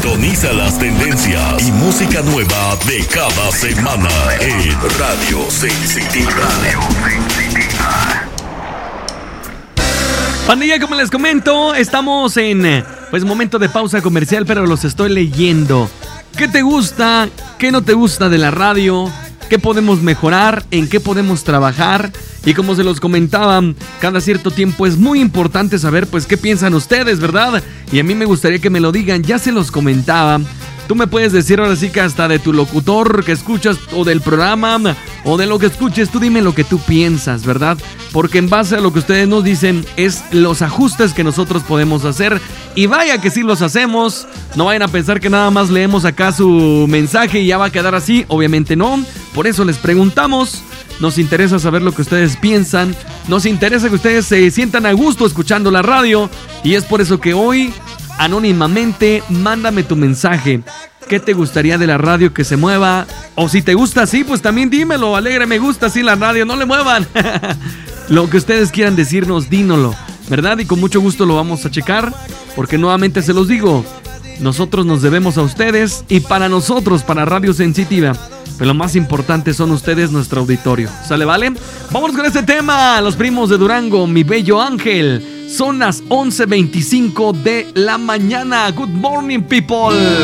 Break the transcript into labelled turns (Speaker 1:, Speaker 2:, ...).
Speaker 1: Sintoniza las tendencias y música nueva de cada semana en Radio Sensitiva.
Speaker 2: Pandilla, como les comento, estamos en momento de pausa comercial, pero los estoy leyendo. ¿Qué te gusta? ¿Qué no te gusta de la radio? ¿Qué podemos mejorar? ¿En qué podemos trabajar? Y como se los comentaba, cada cierto tiempo es muy importante saber pues qué piensan ustedes, ¿verdad? Y a mí me gustaría que me lo digan, ya se los comentaba. Tú me puedes decir ahora sí que hasta de tu locutor que escuchas o del programa o de lo que escuches, tú dime lo que tú piensas, ¿verdad? Porque en base a lo que ustedes nos dicen es los ajustes que nosotros podemos hacer. Y vaya que sí los hacemos. No vayan a pensar que nada más leemos acá su mensaje y ya va a quedar así. Obviamente no. Por eso les preguntamos. Nos interesa saber lo que ustedes piensan. Nos interesa que ustedes se sientan a gusto escuchando la radio. Y es por eso que hoy, anónimamente, mándame tu mensaje. ¿Qué te gustaría de la radio que se mueva? O si te gusta así, pues también dímelo. Alegre, me gusta así la radio, no le muevan. Lo que ustedes quieran decirnos, dínoslo, ¿verdad? Y con mucho gusto lo vamos a checar. Porque nuevamente se los digo, nosotros nos debemos a ustedes. Y para nosotros, para Radio Sensitiva, pero lo más importante son ustedes, nuestro auditorio. ¿Sale, vale? Vamos con este tema. Los Primos de Durango, Mi Bello Ángel. Son las 11:25 de la mañana. Good morning, people.